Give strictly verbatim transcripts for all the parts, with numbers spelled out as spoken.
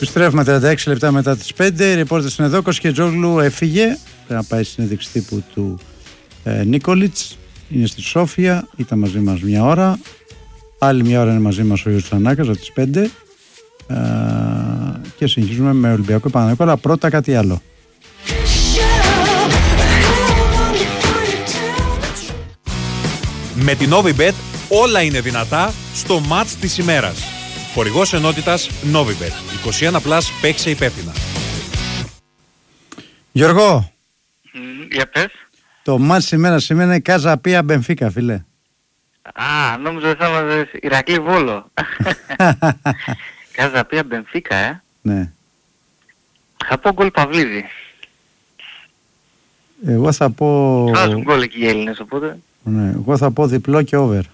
Επιστρέφουμε τριάντα έξι λεπτά μετά τις πέντε. Ρεπόρτερς είναι εδώ. Κοσκετζόγλου έφυγε. Πρέπει να πάει στη συνέντευξη τύπου του ε, Νίκολιτς. Είναι στη Σόφια. Ήταν μαζί μας μια ώρα. Άλλη μια ώρα είναι μαζί μας ο Γιώργος Τσανάκας από τις πέντε. Ε, και συνεχίζουμε με Ολυμπιακό Παναθηναϊκό. Αλλά πρώτα κάτι άλλο. Με την Novibet όλα είναι δυνατά στο μάτς της ημέρας. Χορηγός ενότητας Novibet. είκοσι ένα συν, παίξε υπεύθυνα. Γιώργο, mm, για πες. Το μάτς σήμερα σημαίνει Καζαπία Μπενφίκα, φίλε. Α, νόμιζα ότι θα βάζεις Ηρακλή Βόλο. Καζαπία Μπενφίκα, ε. Ναι. Θα πω γκολ Παυλίδη. Εγώ θα πω... Θα βάζουν γκολ εκεί οι Έλληνες, οπότε. Ναι, εγώ θα πω διπλό και over.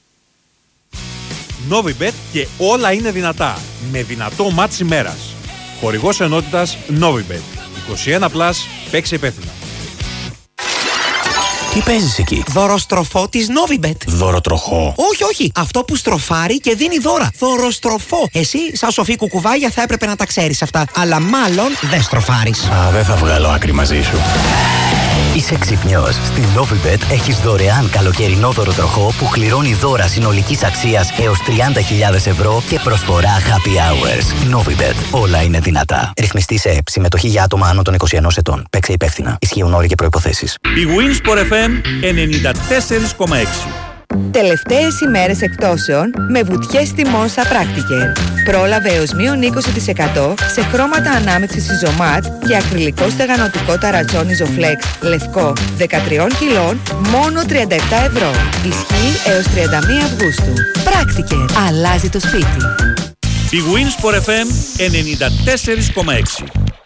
Novibet και όλα είναι δυνατά. Με δυνατό μάτς ημέρας. Χορηγός ενότητας Novibet. είκοσι ένα συν, παίξε υπεύθυνα. Τι παίζεις εκεί? Δωροστροφό της Novibet. Δωροτροχό? Όχι, όχι. Αυτό που στροφάρει και δίνει δώρα. Δωροστροφό. Εσύ, σαν σοφή κουκουβάγια, θα έπρεπε να τα ξέρεις αυτά. Αλλά μάλλον δεν στροφάρεις. Α, δεν θα βγάλω άκρη μαζί σου. Είσαι ξυπνιός. Στην Novibet έχεις δωρεάν καλοκαιρινό δωροτροχό που κληρώνει δώρα συνολικής αξίας έως τριάντα χιλιάδες ευρώ και προσφορά happy hours. Novibet. Όλα είναι δυνατά. Ρυθμιστή σε ΕΠ. Συμμετοχή για άτομα άνω των είκοσι ενός ετών. Παίξε υπεύθυνα. Ισχύουν όροι και προϋποθέσεις. Η Winsport εφ εμ ενενήντα τέσσερα κόμμα έξι. Τελευταίες ημέρες εκπτώσεων με βουτιές τιμών στα Practiker. Πρόλαβε έως μείον είκοσι τοις εκατό σε χρώματα ανάμειξης Isomat και ακριλικό στεγανοτικό ταρατσόν Isoflex λευκό δεκατρία κιλών μόνο τριάντα επτά ευρώ. Ισχύει έως τριάντα μία Αυγούστου. Practiker. Αλλάζει το σπίτι. Η Winsport εφ εμ ενενήντα τέσσερα κόμμα έξι.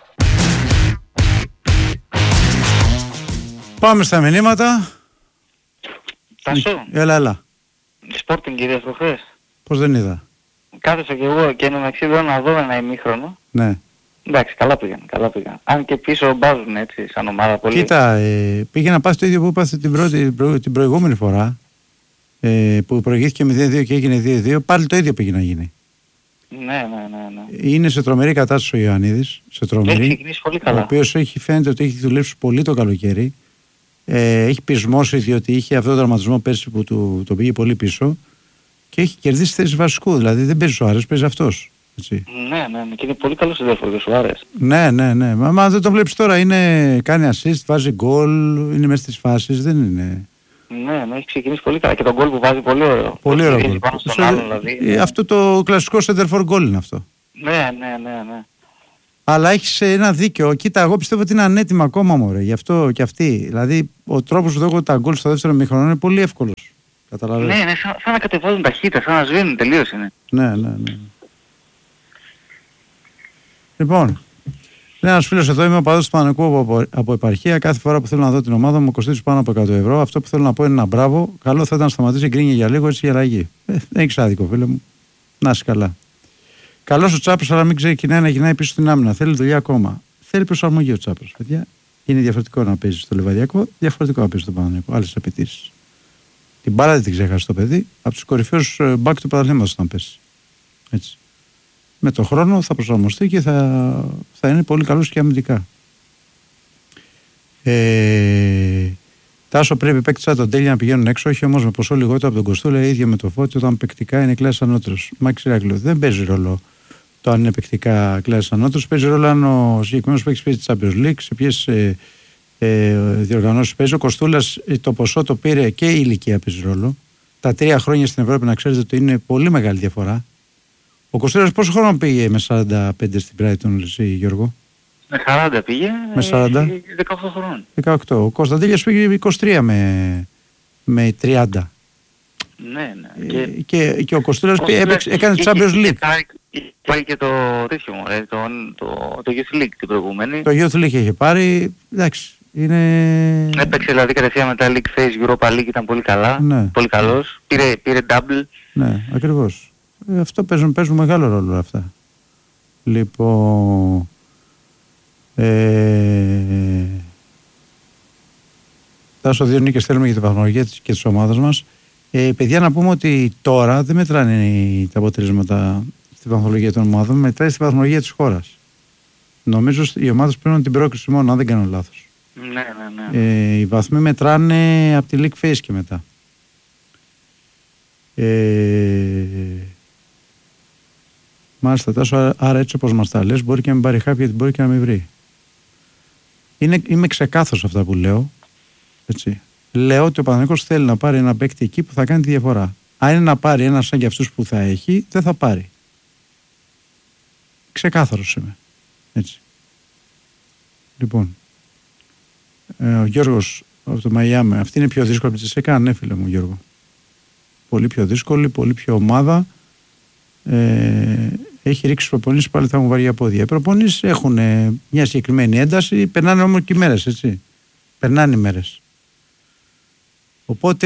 Πάμε στα μηνύματα. Τάσο, Έλα, έλα. Sporting κυρίες προχθές. Πώς δεν είδα? Κάθεσα και εγώ και ένα εξήντα να δω ένα ημίχρονο. Ναι. Εντάξει, καλά πήγαν, καλά πήγαν. Αν και πίσω μπάζουν έτσι σαν ομάδα πολύ. Κοίτα, ε, πήγε να πας το ίδιο που είπατε την, πρώτη, προ, την προηγούμενη φορά. Ε, που προηγήθηκε με δύο δύο και έγινε δύο δύο. Πάλι το ίδιο πήγε να γίνει. Ναι, ναι, ναι, ναι. Είναι σε τρομερή κατάσταση ο Ιωαννίδης. Σε τρομερή. Έχει ξεκινήσει πολύ καλά. Ο οποίος έχει, φαίνεται ότι έχει δουλέψει πολύ το καλοκαίρι. Ε, έχει πεισμώσει διότι είχε αυτό το τραυματισμό πέρσι που του, το πήγε πολύ πίσω και έχει κερδίσει θέση βασικού. Δηλαδή δεν παίζει ο Σουάρες, παίζει αυτός. Έτσι. Ναι, ναι, ναι, και είναι πολύ καλός συνδέλφος ο Σουάρες. Ναι, ναι, ναι. Μα, μα δεν το βλέπεις τώρα. Είναι, κάνει assist, βάζει γκολ, είναι μέσα στις φάσεις. Δεν είναι. Ναι, ναι, έχει ξεκινήσει πολύ καλά. Και τον γκολ που βάζει πολύ ωραίο. Πολύ ωραίο γκολ. Δηλαδή, ναι. Αυτό το κλασικό center for goal είναι αυτό. Ναι, ναι, ναι, ναι. Αλλά έχει ένα δίκιο. Κοίτα, εγώ πιστεύω ότι είναι ανέτοιμα ακόμα, μωρέ. Γι' αυτό και αυτή. Δηλαδή, ο τρόπος που δέχονται τα γκολ στο δεύτερο μήχρονο είναι πολύ εύκολος. Καταλαβαίνεις. Ναι, ναι, σαν, σαν να κατεβάζουν ταχύτητα, σαν να σβήνουν τελείως είναι. Ναι, ναι, ναι. Λοιπόν, είναι ένας φίλος εδώ, είμαι ο παδός του Παναθηναϊκού από, από επαρχία. Κάθε φορά που θέλω να δω την ομάδα μου κοστίζει πάνω από εκατό ευρώ. Αυτό που θέλω να πω είναι ένα μπράβο. Καλό θα ήταν να σταματήσει γκρίνια για λίγο, έτσι για αλλαγή. Ε, δεν έχεις άδικο, φίλε μου. Να είσαι καλά. Καλός ο Τσάπρας, αλλά μην ξεκινάει να γυρνάει πίσω στην άμυνα. Θέλει δουλειά ακόμα. Θέλει προσαρμογή ο Τσάπρας, παιδιά. Είναι διαφορετικό να παίζει στο Λιβαδιακό, διαφορετικό να παίζει στο Παναθηναϊκό. Άλλες απαιτήσεις. Την μπάλα δεν την ξέχασε το παιδί. Από τους κορυφαίους μπακ του πρωταθλήματος θα πέσει. Έτσι. Με το χρόνο θα προσαρμοστεί και θα, θα είναι πολύ καλός και αμυντικά. Ε, Τάσο πρέπει παίκτης σαν τον Τέλεια να πηγαίνουν έξω, όχι όμως με ποσό λιγότερο από τον Κοστούλα, ίδιο με το Φώτη, όταν παικτικά είναι κλάσης ανώτερος. Μάξι Ράκλο, δεν παίζει ρόλο το αν είναι παικτικά κλάσης ανώτερος, παίζει ρόλο αν ο συγκεκριμένος παίκτης παίζει Champions League, σε ποιες ε, ε, διοργανώσεις παίζει. Ο Κοστούλας το ποσό το πήρε και η ηλικία παίζει ρόλο. Τα τρία χρόνια στην Ευρώπη να ξέρετε ότι είναι πολύ μεγάλη διαφορά. Ο Κοστούλας πόσο χρόνο πήγε με σαράντα πέντε στην Brighton, εσύ Γιώργο? Με σαράντα πήγε, με σαράντα. δεκαοκτώ χρόνων. δεκαοκτώ. Ο Κωνσταντέλιας πήγε είκοσι τρία με, με τριάντα. Ναι, ναι. Και, και, και ο Κοστούλας έκανε Champions League. Πάει και το τέτοιο μου, το, το, το Youth League την προηγούμενη. Το Youth League είχε πάρει, εντάξει, είναι... Έπαιξε δηλαδή κατευθείαν μετά League Phase, Europa League, ήταν πολύ καλά, ναι. Πολύ καλός. Πήρε, πήρε double. Ναι, ακριβώς. Ε, αυτό παίζουν, παίζουν μεγάλο ρόλο αυτά. Λοιπόν... Ε... Τάσο δύο νίκες θέλουμε για την βαθμολογία και της ομάδας μας. Ε, παιδιά, να πούμε ότι τώρα δεν μετράνε τα αποτελέσματα στη βαθμολογία των ομάδων, μετράει στη βαθμολογία της χώρας. Νομίζω οι ομάδες παίρνουν την πρόκριση μόνο, αν δεν κάνω λάθος. Ναι, ναι, ναι. Ε, οι βαθμοί μετράνε από τη League Phase και μετά. Ε, μάλιστα, Τάσο, άρα έτσι όπως μας τα λες, μπορεί και να μην πάρει χάπια, γιατί μπορεί και να μην βρει. Είναι, είμαι ξεκάθαρος αυτά που λέω. Έτσι. Λέω ότι ο Παναθηναϊκός θέλει να πάρει ένα παίκτη εκεί που θα κάνει τη διαφορά. Αν είναι να πάρει ένα σαν και αυτούς που θα έχει, δεν θα πάρει. Ξεκάθαρος είμαι. Έτσι. Λοιπόν, ε, ο Γιώργος από το Μαϊάμι, αυτή είναι πιο δύσκολη από τη Τσεσεκά, ναι φίλε μου Γιώργο. Πολύ πιο δύσκολη, πολύ πιο ομάδα. Ε, έχει ρίξει προπονήσεις, πάλι θα έχουν βαριά πόδια. Οι προπονήσεις έχουν ε, μια συγκεκριμένη ένταση, περνάνε όμως και οι μέρες, έτσι. Περνάνε οι μέρες. Οπότε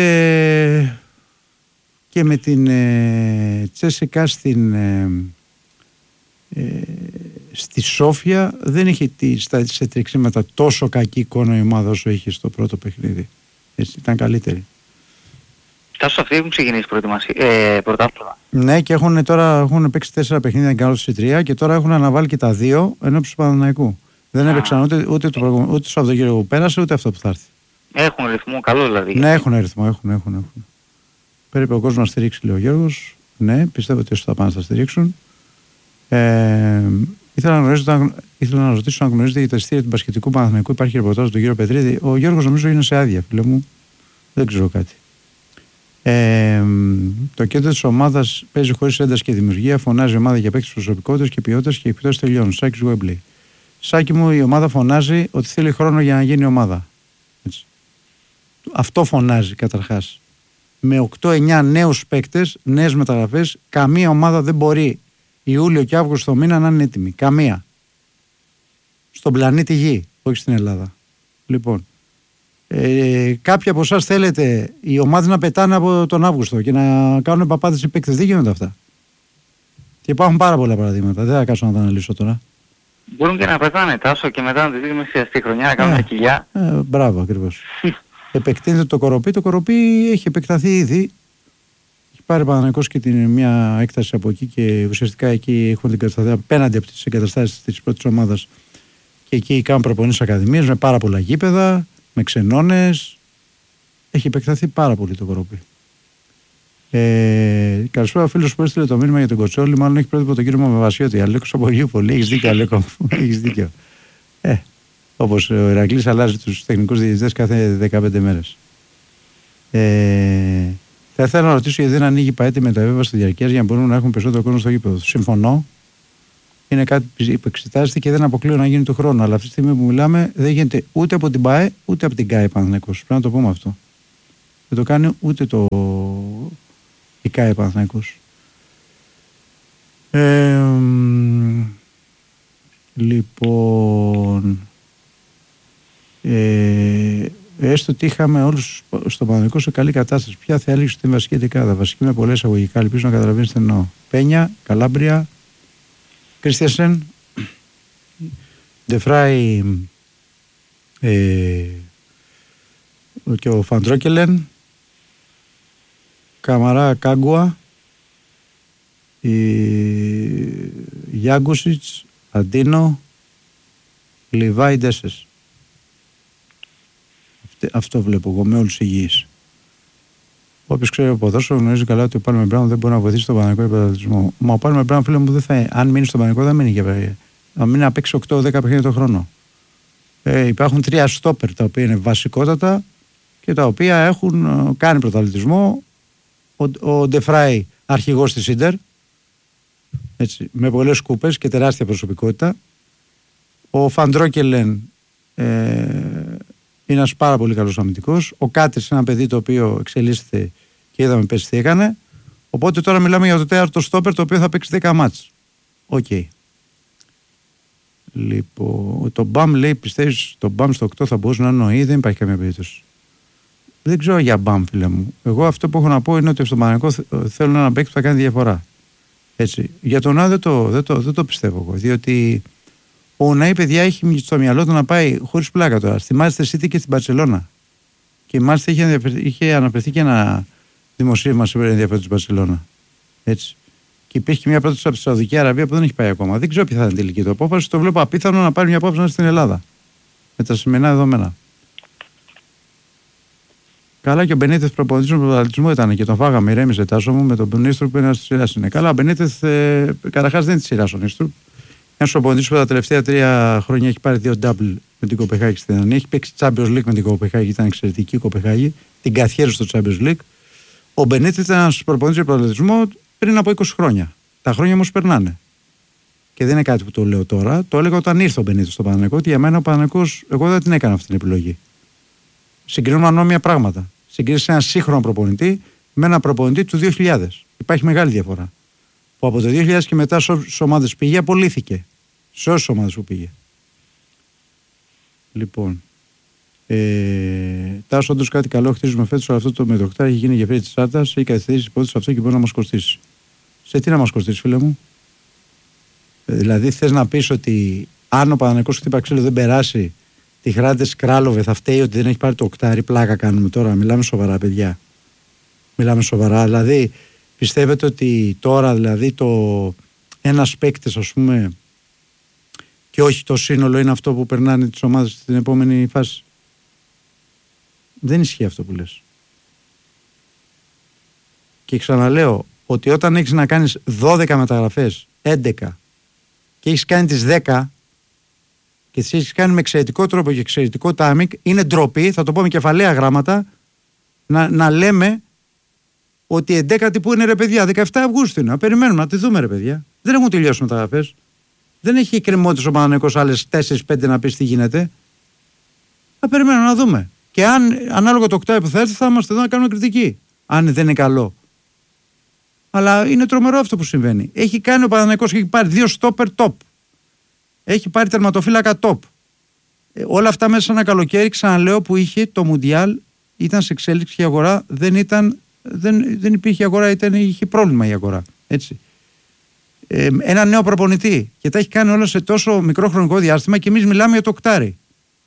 και με την ε, Τσέσικα στην, ε, ε, στη Σόφια δεν είχε τη, στα, σε τρεξίματα τόσο κακή εικόνα η ομάδα όσο είχε στο πρώτο παιχνίδι. Έτσι, ήταν καλύτερη. Τάσο, αυτοί έχουν ξεκινήσει προετοιμασία, ε, πρωτάθλημα. Ναι, και έχουν τώρα έχουν παίξει τέσσερα παιχνίδια κάνω στη τρία και τώρα έχουν αναβάλει και τα δύο ενώπιση του Παναθηναϊκού. Δεν έπαιξαν ούτε, ούτε το, ούτε το Σαββατοκύριακο που πέρασε ούτε αυτό που θα έρθει. Έχουν ρυθμό, καλό δηλαδή. Ναι, έχουν ρυθμό, έχουν, έχουν, έχουν. Πρέπει ο κόσμος να στηρίξει, λέει ο Γιώργος. Ναι, πιστεύω ότι όσοι θα πάνε θα στηρίξουν. Ε, ήθελα, να ρωτήσω, ήθελα να ρωτήσω αν γνωρίζετε για τα εισιτήρια του μπασκετικού Παναθηναϊκού. Υπάρχει ρεπορτάζ του κύριο Πετρίδη. Ο Γιώργος νομίζω είναι σε άδεια, φίλε μου. Δεν ξέρω κάτι. Ε, το κέντρο της ομάδας παίζει χωρίς ένταση και δημιουργία. Φωνάζει η ομάδα για παίκτες προσωπικότητας και ποιότητας και οι επιπτώσεις τελειώνουν. Σάκης Γουέμπλεϊ. Σάκη μου, η ομάδα φωνάζει ότι θέλει χρόνο για να γίνει ομάδα. Έτσι. Αυτό φωνάζει καταρχάς. Με οκτώ εννιά νέους παίκτες, νέες μεταγραφές, καμία ομάδα δεν μπορεί Ιούλιο και Αύγουστο μήνα να είναι έτοιμη. Καμία. Στον πλανήτη Γη, όχι στην Ελλάδα. Λοιπόν, ε, κάποιοι από εσάς θέλετε οι ομάδες να πετάνε από τον Αύγουστο και να κάνουν παπάδες οι παίκτες. Δεν γίνονται αυτά. Και υπάρχουν πάρα πολλά παραδείγματα. Δεν θα κάτσω να τα αναλύσω τώρα. Μπορούν και να πετάνε, Τάσο, και μετά να τη δει μεσιαστή χρονιά να κάνουν ε, τα κοιλιά. Ε, μπράβο, ακριβώς. Επεκτείνεται το Κοροπή. Το Κοροπή έχει επεκταθεί ήδη. Έχει πάρει ο Παναθηναϊκός και την, μια έκταση από εκεί και ουσιαστικά εκεί έχουν την κατασταθεί απέναντι από τις εγκαταστάσεις της πρώτης ομάδας. Και εκεί κάνουν προπονήσεις ακαδημίες με πάρα πολλά γήπεδα, με ξενώνες. Έχει επεκταθεί πάρα πολύ το Κοροπή. Ε, καλησπέρα, ο φίλος που έστειλε το μήνυμα για τον Κοτσόλη. Μάλλον έχει πρότυπο τον κύριο Μαμεβασιώτη. Αλέκος από Λιούπολη. Έχεις δίκιο, Αλέκο. Έχεις δίκιο. Ε, όπως ο Ηρακλής αλλάζει τους τεχνικούς διαιτητές κάθε δεκαπέντε μέρες. Ε, θα ήθελα να ρωτήσω γιατί δεν ανοίγει παέτη μεταβίβαση διαρκείας για να μπορούμε να έχουμε περισσότερο κόσμο στο γήπεδο. Συμφωνώ. Είναι κάτι που εξετάζεται και δεν αποκλείω να γίνει του χρόνου. Αλλά αυτή τη στιγμή που μιλάμε δεν γίνεται ούτε από την ΠΑΕ ούτε από την ΚΑΕ Παναθηναϊκός. Πρέπει να το πούμε αυτό. Δεν το κάνει ούτε το η ΚΑΕ Παναθηναϊκός. Ε, λοιπόν, ε, έστω ότι είχαμε όλους στο Παναθηναϊκό σε καλή κατάσταση. Ποια θα έλεγε στην βασική δεκάδα? Βασική με πολλές αγωγικά. Ελπίζω να καταλαβαίνεις τι εννοώ. Πένια, Καλάμπρια, Κρίστιασεν, Ντεφράι ε, και ο Φαντρόκελεν, Καμαρά, Κάγκουα, η Γιάγκουσιτς, Αντίνο, Λιβάι, Ντέσες. Αυτό βλέπω εγώ με όλους υγιείς. Όποιος ξέρει από ποδόσφαιρο γνωρίζει καλά ότι ο Πάλμε Μπράουν δεν μπορεί να βοηθήσει τον Παναθηναϊκό υπεραθλητισμό. Μα ο Πάλμε Μπράουν, φίλε μου, δεν θα, αν μείνει στον Παναθηναϊκό δεν μείνει για παιδιά. Να μείνει να παίξει οκτώ δέκα παιχνίδια το χρόνο. Ε, υπάρχουν τρία στόπερ τα οποία είναι βασικότατα και τα οποία έχουν ε, κάνει πρωταθλητισμό. Ο, ο Ντεφράι αρχηγός της Ίντερ, έτσι, με πολλές κούπες και τεράστια προσωπικότητα. Ο Φαντρόκελεν ε, είναι ένας πάρα πολύ καλός αμυντικός. Ο Κάτρις είναι ένα παιδί το οποίο εξελίσσεται και είδαμε πες τι έκανε. Οπότε τώρα μιλάμε για το τέταρτο στόπερ το οποίο θα παίξει δέκα μάτς. Οκ. Okay. Λοιπόν, το Μπαμ λέει, πιστεύεις το Μπαμ στο οκτώ θα μπορούσε να εννοεί? Δεν υπάρχει καμία περίπτωση. Δεν ξέρω για Μπαμ, φίλε μου. Εγώ αυτό που έχω να πω είναι ότι στον Παναθηναϊκό θέλω να παίξει που θα κάνει διαφορά. Έτσι. Για τον Ά δεν το, δεν, το, δεν το πιστεύω εγώ. Διότι ο Ναή, παιδιά, έχει στο μυαλό του να πάει χωρίς πλάκα τώρα στη Manchester City και στην Μπαρσελόνα. Και μάλιστα είχε, είχε αναφερθεί και ένα δημοσίευμα σε ενδιαφέρον της Μπαρσελόνα. Έτσι. Και υπήρχε και μια πρόταση από τη Σαουδική Αραβία που δεν έχει πάει ακόμα. Δεν ξέρω ποια θα είναι η τελική του απόφαση. Το βλέπω απίθανο να πάρει μια απόφαση να είναι στην Ελλάδα. Με τα σημερινά δεδομένα. Καλά, και ο Μπενίτεθ προπονητής του πρωταθλητισμού ήταν και τον φάγαμε. Ηρέμησε τάσο μου με τον Νίστρουπ που είναι στη σειρά είναι. Καλά, ο Μπενίτεθ ε, καταρχάς δεν είναι τη σειρά ο Νίστρουπ. Ένα προπονητής που τα τελευταία τρία χρόνια έχει πάρει δύο double με την Κοπεχάγη στη Δανία. Έχει παίξει Champions League με την Κοπεχάγη, ήταν εξαιρετική η Κοπεχάγη. Την καθιέρωσε στο Champions League. Ο Μπενίτεθ ήταν ένα προπονητής του πρωταθλητισμού πριν από είκοσι χρόνια. Τα χρόνια όμως περνάνε. Και δεν είναι κάτι που το λέω τώρα. Το έλεγα όταν ήρθε ο Μπενίτεθ στο Παναθηναϊκό. Ότι για μένα ο Παναθηναϊκός, εγώ δεν την έκανα αυτή την επιλογή. Συγκρίνουμε ανώμια πράγματα. Συγκρίνησε ένα σύγχρονο προπονητή με ένα προπονητή του δύο χιλιάδες. Υπάρχει μεγάλη διαφορά. Που από το δύο χιλιάδες και μετά σε όσες ομάδες πήγε, απολύθηκε. Σε όσες ομάδες που πήγε. Λοιπόν. Ε, Τάσο, όντως κάτι καλό χτίζουμε φέτος, αλλά αυτό το μετοκτά έχει γίνει γεφύρι της Σάρτας. Έχει καθυστερήσει υπόθεση αυτό και μπορεί να μας κοστίσει. Σε τι να μας κοστίσει, φίλε μου? Ε, δηλαδή, θες να πεις ότι αν ο Παναθηναϊκός χτύπα ξύλο δεν περάσει τη Χράντες Κράλοβε, θα φταίει ότι δεν έχει πάρει το οκτάρι? Πλάκα κάνουμε τώρα. Μιλάμε σοβαρά, παιδιά. Μιλάμε σοβαρά. Δηλαδή, πιστεύετε ότι τώρα δηλαδή το ένας παίκτης, ας πούμε, και όχι το σύνολο είναι αυτό που περνάνε τις ομάδες στην επόμενη φάση? Δεν ισχύει αυτό που λες. Και ξαναλέω ότι όταν έχεις να κάνεις δώδεκα μεταγραφές, έντεκα, και έχεις κάνει τις δέκα και τις έχεις κάνει με εξαιρετικό τρόπο και εξαιρετικό timing, είναι ντροπή, θα το πω με κεφαλαία γράμματα, να, να λέμε ότι η εντέκατη που είναι, ρε παιδιά, δεκαεφτά Αυγούστου είναι. Να περιμένουμε να τη δούμε, ρε παιδιά. Δεν έχουν τελειώσει μεταγραφές. Δεν έχει κρεμότητες ο Παναθηναϊκός άλλες τέσσερα πέντε να πει τι γίνεται. Θα περιμένουμε να δούμε. Και αν ανάλογα το οκτάβριο που θα έρθει, θα είμαστε εδώ να κάνουμε κριτική. Αν δεν είναι καλό. Αλλά είναι τρομερό αυτό που συμβαίνει. Έχει κάνει ο Παναθηναϊκός και έχει πάρει δύο στόπερ top. Έχει πάρει τερματοφύλακα top. Ε, όλα αυτά μέσα σε ένα καλοκαίρι, ξαναλέω, που είχε το Μουντιάλ, ήταν σε εξέλιξη η αγορά, δεν, ήταν, δεν, δεν υπήρχε αγορά, ήταν, είχε πρόβλημα η αγορά. Έτσι. Ε, ένα νέο προπονητή και τα έχει κάνει όλα σε τόσο μικρό χρονικό διάστημα και εμείς μιλάμε για το οκτάρι.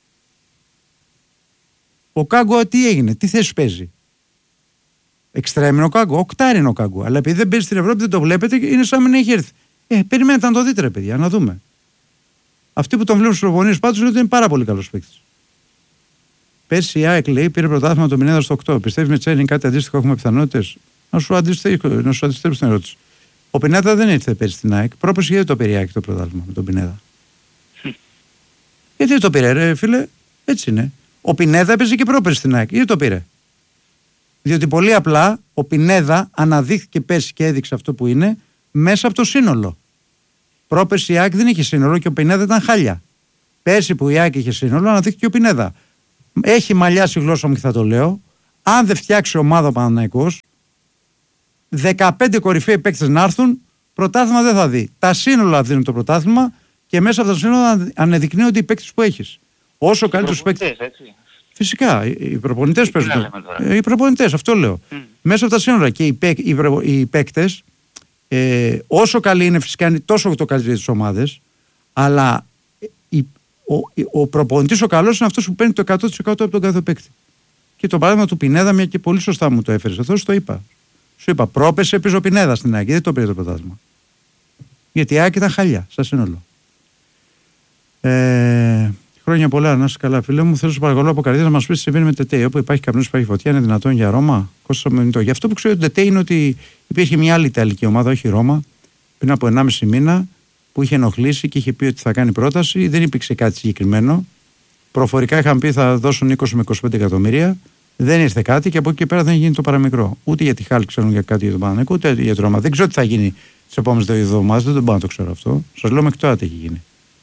Ο Κάγκο τι έγινε, τι θέση παίζει? Εξτρέμ είναι ο Κάγκο, οκτάρι είναι ο Κάγκο. Αλλά επειδή δεν παίζει στην Ευρώπη, δεν το βλέπετε, είναι σαν να μην έχει έρθει. Ε, περιμένετε να το δείτε, ρε παιδιά, να δούμε. Αυτοί που τον βλέπουν στους προπονήσεις πάντως είναι ότι είναι πάρα πολύ καλός παίκτης. Πέρσι η ΑΕΚ, λέει, πήρε πρωτάθλημα τον Πινέδα στο οκτώ. Πιστεύει με Τσέλιν κάτι αντίστοιχο, έχουμε πιθανότητες? Να σου αντιστρέψω την ερώτηση. Ο Πινέδα δεν ήρθε πέρσι στην ΑΕΚ. Πρόπερσι γιατί το πήρε η ΑΕΚ το πρωτάθλημα με τον Πινέδα? Γιατί το πήρε, ρε φίλε? Έτσι είναι. Ο Πινέδα έπαιζε και πρόπερσι στην ΑΕΚ. Γιατί το πήρε? Διότι πολύ απλά ο Πινέδα αναδείχθηκε πέρσι και έδειξε αυτό που είναι μέσα από το σύνολο. Πρόπερσι η ΑΕΚ δεν είχε σύνολο και ο Πινέδα ήταν χάλια. Πέρσι που η ΑΕΚ είχε σύνολο, αναδείχθηκε ο Πινέδα. Έχει μαλλιάσει η γλώσσα μου και θα το λέω. Αν δεν φτιάξει ομάδα ο Παναθηναϊκός, δεκαπέντε κορυφαίοι παίκτες να έρθουν, πρωτάθλημα δεν θα δει. Τα σύνολα δίνουν το πρωτάθλημα και μέσα από τα σύνολα ανεδεικνύονται οι παίκτες που έχεις. Όσο καλύτερους παίκτες. Φυσικά, οι προπονητές παίζουν. Οι προπονητές, αυτό λέω. Mm. Μέσα από τα σύνορα και οι, παίκ, οι, οι παίκτες, ε, όσο καλή είναι φυσικά, είναι τόσο το καλύτερο τις ομάδες, αλλά η, ο, ο προπονητής ο καλός είναι αυτός που παίρνει το εκατό τοις εκατό από τον κάθε παίκτη. Και το παράδειγμα του Πινέδα, μια και πολύ σωστά μου το έφερες αυτό, το είπα. Σου είπα, πρόπεσε πίσω ο Πινέδα στην ΑΕΚ, δεν το πήρε το πρωτάθλημα. Γιατί η ΑΕΚ ήταν χαλιά, σαν σύνολο. Ε, χρόνια πολλά, να είσαι καλά, φίλε μου. Θέλω, σου παρακαλώ από καρδιά να μας πεις τι συμβαίνει με Τετέι. Όπου υπάρχει καπνός, υπάρχει φωτιά, είναι δυνατόν για Ρώμα? Κώστα με το. Γι' αυτό που ξέρω ότι Τετέι είναι ότι υπήρχε μια άλλη Ιταλική ομάδα, όχι Ρώμα, πριν από ενάμιση μήνα, που είχε ενοχλήσει και είχε πει ότι θα κάνει πρόταση. Δεν υπήρξε κάτι συγκεκριμένο. Προφορικά είχαν πει θα δώσουν είκοσι με είκοσι πέντε εκατομμύρια. Δεν ήρθε κάτι και από εκεί και πέρα δεν γίνει το παραμικρό. Ούτε για τη Χάλκ ξέρουν για κάτι για τον Παναθηναϊκό, ούτε για το Ρώμα. Δεν ξέρω τι θα γίνει τις επόμενες δύο εβδομάδες, δεν τον πάω να το ξέρω αυτό. Σας λέω μέχρι τώρα τι έχει γίνει.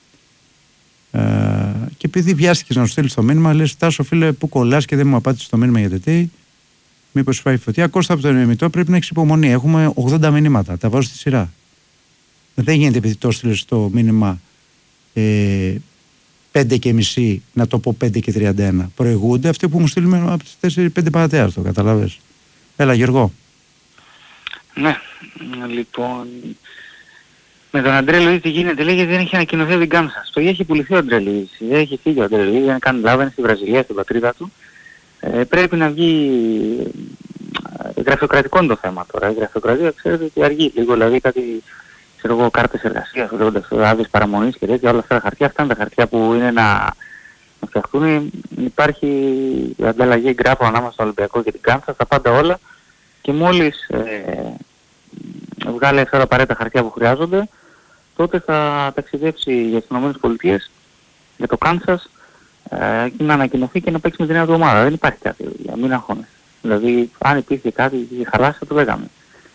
Ε, και επειδή βιάστηκες να σου στείλεις το μήνυμα, λες Τάσο φίλε, που κολλάς και δεν μου απάντησες το μήνυμα για Τετέι, μήπως υπάρχει φωτιά? Κώστα από τον ημιτό πρέπει να έχεις υπομονή. Έχουμε ογδόντα μηνύματα, τα βάζω στη σειρά. Δεν γίνεται επειδή το στείλες το μήνυμα ε, πέντε και μισή να το πω πέντε και τριάντα ένα. Προηγούνται αυτοί που μου στείλουν από τις τέσσερα πέντε παρατέρα, το καταλαβες. Έλα Γιώργο. Ναι, λοιπόν, με τον Αντρέ Λουίζ τι γίνεται, λέει, γιατί δεν έχει ανακοινωθεί από την Κάμσα. Στο έχει πουληθεί ο Αντρέ Λουίζ, δεν έχει φύγει ο Αντρέ Λουίζ, δεν κάνει λάβαινε στη Βραζιλία, στην πατρίδα του. Ε, πρέπει να βγει, γραφειοκρατικό είναι το θέμα τώρα. Η γραφειοκρατία ξέρετε ότι αργεί λίγο, δηλαδή κάτι, ξέρω εγώ, κάρτες εργασίας, άδειες παραμονής και τέτοια, όλα αυτά τα χαρτιά, αυτά είναι τα χαρτιά που είναι να, να φτιαχτούν. Υπάρχει ανταλλαγή εγγράφων ανάμεσα στο Ολυμπιακό και την Κάνσα, τα πάντα όλα, και μόλις ε, βγάλει αυτά τα απαραίτητα χαρτιά που χρειάζονται, τότε θα ταξιδέψει για τις ΗΠΑ, για το Κάνσας, ε, να ανακοινωθεί και να παίξει με την νέα του ομάδα. Δεν υπάρχει κάτι, για μην αγχώνεσαι. Δηλαδή, αν υπήρχε κάτι χαλάσει θα το λέγαμε.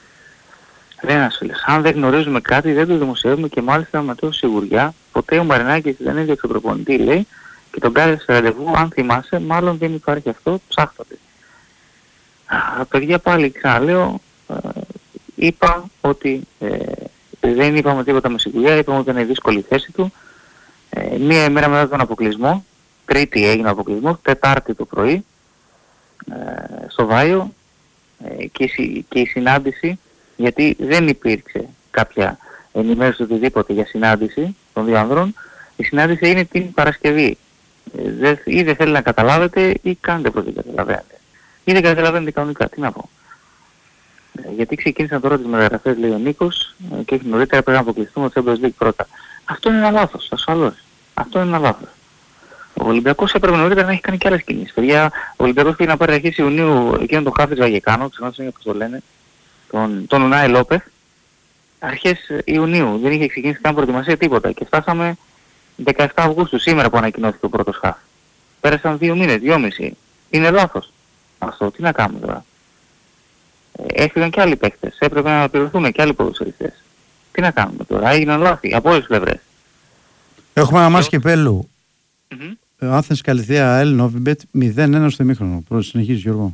Δεν είναι ασφαλές. Αν δεν γνωρίζουμε κάτι, δεν το δημοσιεύουμε, και μάλιστα με τόση σιγουριά. Ποτέ ο Μαρινάκης δεν έδιωξε προπονητή, λέει, και τον κάλεσε σε ραντεβού. Αν θυμάσαι, μάλλον δεν υπάρχει αυτό, ψάχτατε. Α, παιδιά, πάλι ξαναλέω, ε, είπα ότι ε, δεν είπαμε τίποτα με σιγουριά, είπαμε ότι είναι δύσκολη η θέση του. Ε, μία ημέρα μετά τον αποκλεισμό, Τρίτη έγινε ο αποκλεισμός, Τετάρτη το πρωί, ε, στο Βάιο, ε, και, η, και η συνάντηση, γιατί δεν υπήρξε κάποια ενημέρωση οτιδήποτε για συνάντηση των δύο άνδρων, η συνάντηση είναι την Παρασκευή. Ε, δε, ή δεν θέλει να καταλάβετε ή κάντε πως δεν καταλαβαίνετε. Ή δεν καταλαβαίνετε κανονικά, τι να πω. Ε, γιατί ξεκίνησαν τώρα τις μεταγραφές, λέει ο Νίκος, ε, και όχι νωρίτερα πρέπει να αποκλειστούμε το Champions League πρώτα. Αυτό είναι ένα λάθος, ασφαλώς. Αυτό είναι ένα λάθος. Ο Ολυμπιακός έπρεπε νωρίτερα να έχει κάνει και άλλες κινήσεις. Παιδιά, ο Ολυμπιακός πήγε να πάρει αρχής Ιουνίου εκείνον τον Χάφης Βαγεκάνο, ξενός είναι όπως το λένε, τον, τον Ουνάι Λόπεθ, αρχές Ιουνίου. Δεν είχε ξεκινήσει καν προετοιμασία, τίποτα. Και φτάσαμε δεκαεφτά Αυγούστου, σήμερα που ανακοινώθηκε ο πρώτος χαφ. Πέρασαν δύο μήνες, δυόμισι. Είναι λάθος αυτό. Τι να κάνουμε τώρα. Ε, έφυγαν και άλλοι παίκτες. Έπρεπε να πληρωθούν και άλλοι ποδοσφαιριστές. Τι να κάνουμε τώρα. Έγιναν λάθη από όλες τις πλευρές. Έχουμε ένα μάτς κυπέλλου. Mm-hmm. Άθενς Καλυθέα ΑΕΛ Νόβιμπετ μηδέν ένα στο ημίχρονο. Πρώτα συνεχίζει, Γιώργο.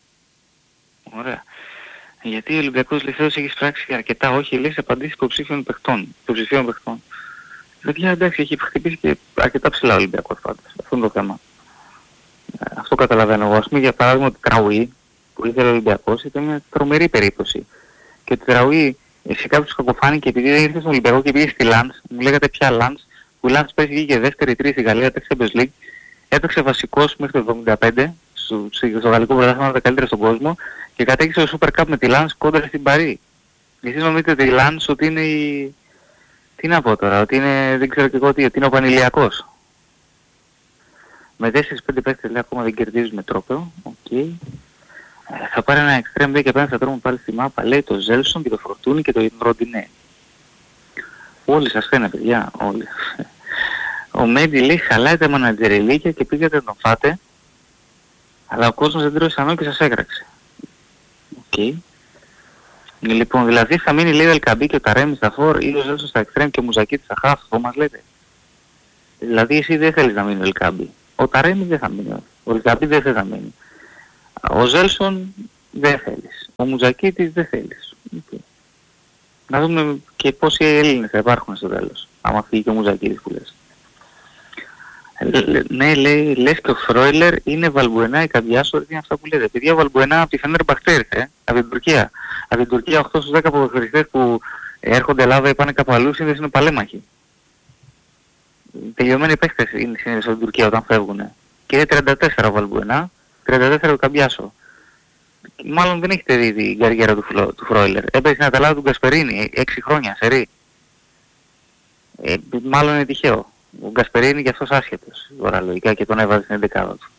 Ωραία. Γιατί ο Ολυμπιακός Λιθέος έχει πράξει αρκετά όχι, λέει, σε απαντήσεις υποψήφιων παιχτών. Υποψηφίων παιχτών. Δηλαδή, εντάξει, έχει χτυπήσει και αρκετά ψηλά ο Ολυμπιακός πάντως. Αυτό είναι το θέμα. Ε, αυτό καταλαβαίνω εγώ. Ας πούμε, για παράδειγμα, ότι Τραουή, που ήθελε ο Ολυμπιακός, ήταν μια τρομερή περίπτωση. Και ότι Τραουή, σε κάποιους κακοφάνηκε, επειδή δεν ήρθε στον Ολυμπιακό και πήγε στη Λανς, μου λέγατε ποια Λανς, που η Λανς πέσει βγήκε δεύτερη, τρίτη στη Γαλλία, έπαιξε Champions League, έπαιξε βασικός μέχρι το εβδομήντα πέντε, στο, στο γαλλικό πρωτάθλημα, ένα τα καλύτερα στον κόσμο, και κατέκτησε το Super Cup με τη Λανς κόντρα στην Παρί. Εσείς νομίζετε ότι η Λανς ότι είναι η... Τι να πω τώρα, ότι είναι, δεν ξέρω και εγώ τι, ότι είναι ο Πανηλιακός. Με τέσσερις πέντε παίκτες, λέει, ακόμα δεν κερδίζουμε τρόπαιο. Okay. Ε, θα πάρει ένα extreme, λέει, και απέναντι θα τρώμε πάλι στη μάπα, λέει, το Ζέλσον και το Φορτούνι και το Ροντινέ. Όλοι σας φαίνεται, παιδιά, όλοι. Ο Μέντι, λέει, χαλάει τα μανατζεριλίκια και πήγατε να τον φάτε, αλλά ο κόσμος δεν τρώει σανό και σας έκραξε. Οκ. Okay. Λοιπόν, δηλαδή θα μείνει, λέει, ο Ελκαμπή και ο Ταρέμι στα φορ, ή ο Ζέλσον στα εξτρέμ και ο Μουζακίτη στα χαφ, αυτό μας λέτε. Δηλαδή εσύ δεν θέλεις να μείνει ο Ελκαμπή. Ο Ταρέμι δεν θα μείνει. Ο Ελκαμπή δεν θέλει να μείνει. Ο Ζέλσον δεν θέλεις. Ο Μουζακίτης δεν θέλεις. Okay. Να δούμε και πόσοι Έλληνες θα υπάρχουν στο τέλος. Άμα φύγει και ο Μουζακίτης που λες. Ναι, λέει, λες και ο Φρόιλερ είναι Βαλμπουενά η Καμπιάσο, είναι αυτά που λέτε. Παιδιά, ο Βαλμπουενά από τη Φενέρ Μπαχτέ ήρθε, από την Τουρκία. Από την Τουρκία οκτώ στους δέκα ποδοσφαιριστές που έρχονται Ελλάδα ή πάνε κάπου αλλού, συνήθως είναι παλέμαχοι. Τελειωμένοι παίχτες είναι συνήθως από την Τουρκία όταν φεύγουν. Και είναι τριάντα τέσσερα ο Βαλμπουενά, τριάντα τέσσερα ο Καμπιάσο. Μάλλον δεν έχετε δει την καριέρα του, Φλο, του Φρόιλερ. Έπαιζε στην Αταλάντα του Γκασπερίνη, έξι χρόνια, σερί. Ε, μάλλον είναι τυχαίο. Ο Γκασπερίνη και αυτός άσχετος, τώρα λογικά, και τον έβαζε στην εντεκάδα του.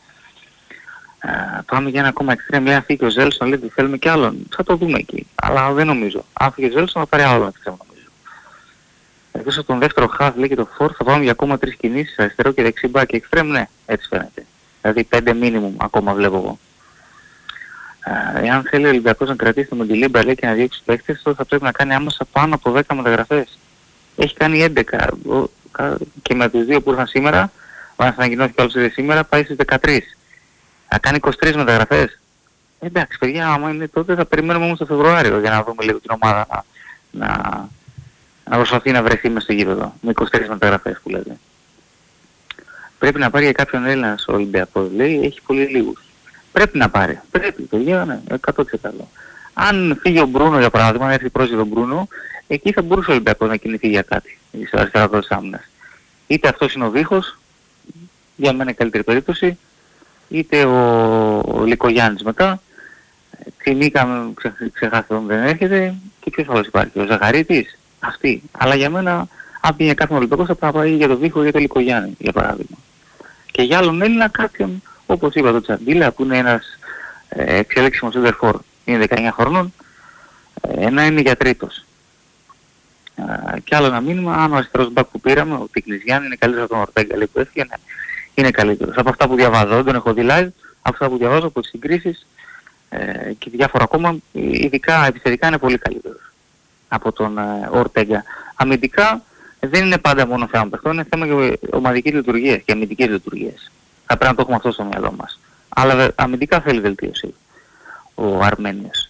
Uh, πάμε για ένα ακόμα εξτρέμ, λέει, αν φύγει ο Ζέλσον, λέει, θέλουμε κι άλλον. Θα το δούμε εκεί, αλλά δεν νομίζω. Αν φύγει ο Ζέλσον θα πάρει άλλον εξτρέμ, νομίζω. Εκτός από τον δεύτερο χαφ, λέει, και το φορ, θα πάμε για ακόμα τρεις κινήσεις, αριστερό και δεξί μπακ και εξτρέμ, ναι, έτσι φαίνεται. Δηλαδή πέντε μίνιμουμ ακόμα βλέπω εγώ. Uh, εάν θέλει ο Ολυμπιακός να κρατήσει το Μοντιλίμπα, λέει, και να διώξει παίκτες, τότε θα πρέπει να κάνει άμεσα πάνω από δέκα μεταγραφές. Έχει κάνει έντεκα. Και με τους δύο που ήρθαν σήμερα, ο ένας ανακοινώθηκε άλλος ήρθε σήμερα, πάει στις δεκατρείς. Θα κάνει είκοσι τρεις μεταγραφές. Εντάξει παιδιά, άμα είναι τότε θα περιμένουμε όμως το Φεβρουάριο για να δούμε λίγο την ομάδα να, να, να προσπαθεί να βρεθεί μες στο γήπεδο. Με είκοσι τρεις μεταγραφές που λέτε. Πρέπει να πάρει για κάποιον Έλληνας ο Ολυμπιακός, λέει, έχει πολύ λίγους. Πρέπει να πάρει. Πρέπει, παιδιά, ναι, εκατό τοις εκατό. Αν φύγει ο Μπρούνο, για παράδειγμα, αν έρθει πρόσφυγε ο Μπρούνο, εκεί θα μπορούσε ο Ολυμπιακός να κινηθεί για κάτι, στο αριστερά της άμυνας. Είτε αυτός είναι ο Δίχος, για μένα καλύτερη περίπτωση, είτε ο, ο Λικογιάννης μετά, Τσιμίκα ξε, ξεχάσετε δεν έρχεται και ποιος άλλος υπάρχει, ο Ζαχαρίτης, αυτή. Αλλά για μένα, αν πήγε κάποιον Ολυμπιακός θα πάει για το Βίχο ή για το Λικογιάννη, για παράδειγμα. Και για άλλον Έλληνα κάποιον, όπως είπα, το Τσαντίλα που είναι ένας ε, εξελέξιμος center for, είναι δεκαεννιά χρονών, ε, ένα είναι για τρίτος. Ε, και άλλο ένα μήνυμα, αν ο αριστερός μπακ που πήραμε, ο Τικλιζιάννη είναι καλύτερος από τον Ορτέγκα, λέει, που έφυγε, ναι, είναι καλύτερος. Από αυτά που διαβάζω, δεν τον έχω δει live, από αυτά που διαβάζω, από τις συγκρίσεις ε, και διάφορα ακόμα, ειδικά επιθετικά είναι πολύ καλύτερος από τον ε, Ορτέγκα. Αμυντικά δεν είναι πάντα μόνο θέμα παιχτών, είναι θέμα και ομαδικής λειτουργίας και αμυντικής λειτουργίας. Θα πρέπει να το έχουμε αυτό στο μυαλό μας. Αλλά αμυντικά θέλει βελτίωση ο Αρμένιος.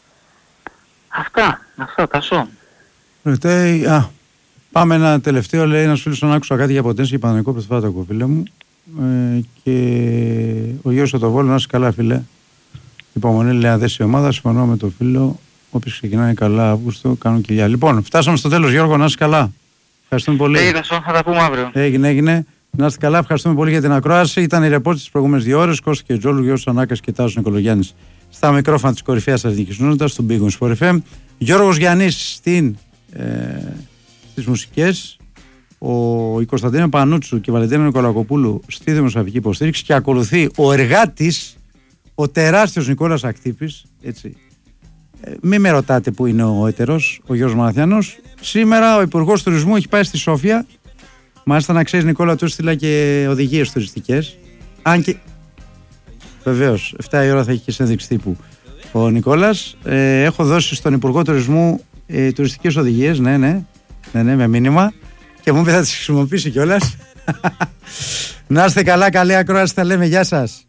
Αυτά, αυτά, Τασό. Ρωτάει, α, πάμε ένα τελευταίο, λέει ένας φίλος τον άκουσα κάτι για Ποτένση και Παναθηναϊκό Πρωτοβάτοκο, φίλε μου. Ε, και ο Γιώργος ο το Βόλο, να είσαι καλά, φίλε. Υπομονή, λέει, αδέση ομάδα, συμφωνώ με το φίλο. Όποιος ξεκινάει καλά Αύγουστο, κάνουν κοιλιά. Λοιπόν, φτάσαμε στο τέλος, Γιώργο, να είσαι καλά. Ευχαριστούμε πολύ. Έγινε, θα τα πούμε αύριο. Έγινε, έγινε. Να είστε καλά, ευχαριστούμε πολύ για την ακρόαση. Ήταν η ρεπόρτη τις προηγούμενες δύο ώρες. Κώστα και Τζόλου, Γιώργος Ανάκας και Τάσος Νικολογιάννης στα μικρόφωνα της κορυφαίας αθλητικής κοινότητας του Big Wings Sport εφ εμ. Γιώργος Γιαννής στην, ε, στις μουσικές. Ο Κωνσταντίνο Πανούτσου και η Βαλεντίνα Νικολακοπούλου στη δημοσιογραφική υποστήριξη. Και ακολουθεί ο εργάτης, ο τεράστιος Νικόλας Ακτύπης. Έτσι. Ε, μην με ρωτάτε που είναι ο έτερος, ο Γιώργος Μαναθιανός. Σήμερα ο Υπουργός Τουρισμού έχει πάει στη Σόφια. Μάλιστα, να ξέρεις, Νικόλα, του έστειλα και οδηγίες τουριστικές. Αν και. Βεβαίως, εφτά η ώρα θα έχει και συνέντευξη τύπου ο Νικόλας. Ε, έχω δώσει στον Υπουργό Τουρισμού ε, τουριστικές οδηγίες, ναι, ναι, ναι, ναι, με μήνυμα. Και μου είπε θα τις χρησιμοποιήσει κιόλας. Να είστε καλά, καλή ακρόαση, τα λέμε, γεια σας.